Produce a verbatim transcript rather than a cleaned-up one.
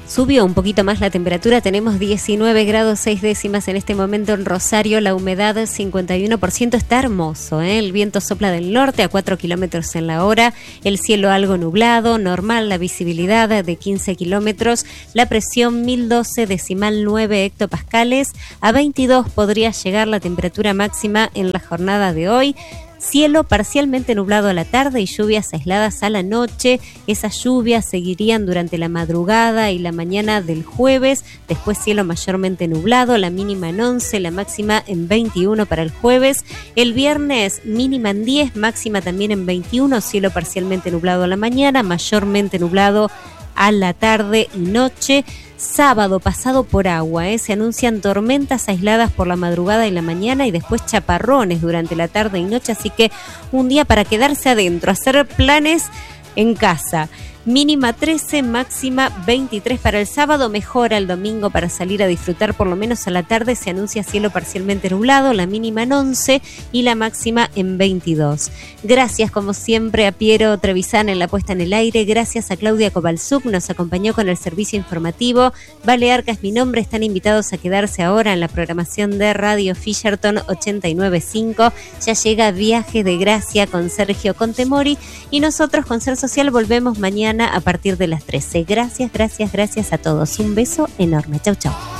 Subió un poquito más la temperatura, tenemos diecinueve grados seis décimas en este momento en Rosario, la humedad cincuenta y uno por ciento, está hermoso, ¿eh? El viento sopla del norte a cuatro kilómetros en la hora, el cielo algo nublado, normal la visibilidad de quince kilómetros, la presión mil doce decimal nueve hectopascales, a veintidós podría llegar la temperatura máxima en la jornada de hoy. Cielo parcialmente nublado a la tarde y lluvias aisladas a la noche. Esas lluvias seguirían durante la madrugada y la mañana del jueves. Después cielo mayormente nublado, la mínima en once, la máxima en veintiuno para el jueves. El viernes mínima en diez, máxima también en veintiuno. Cielo parcialmente nublado a la mañana, mayormente nublado a la tarde y noche. Sábado pasado por agua, ¿eh? Se anuncian tormentas aisladas por la madrugada y la mañana y después chaparrones durante la tarde y noche, así que un día para quedarse adentro, hacer planes en casa. Mínima trece, máxima veintitrés para el sábado, mejora el domingo para salir a disfrutar por lo menos a la tarde, se anuncia cielo parcialmente nublado, la mínima en once y la máxima en veintidós. Gracias como siempre a Piero Trevisan en la puesta en el aire, gracias a Claudia Kovalchuk, nos acompañó con el servicio informativo. Vale Arca es mi nombre, están invitados a quedarse ahora en la programación de Radio Fisherton ochenta y nueve punto cinco, ya llega Viaje de Gracia con Sergio Contemori y nosotros con Ser Social volvemos mañana a partir de las trece. Gracias, gracias, gracias a todos. Un beso enorme. Chau, chau.